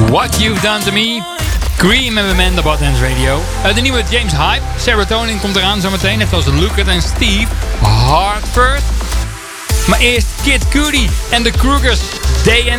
What You've Done To Me. Cream en Amanda Bot Dance Radio. De nieuwe James Hype. Serotonin komt eraan zometeen. Net als Lucas en Steve. Hartford. Maar eerst Kid Cudi en de Krugers. Day and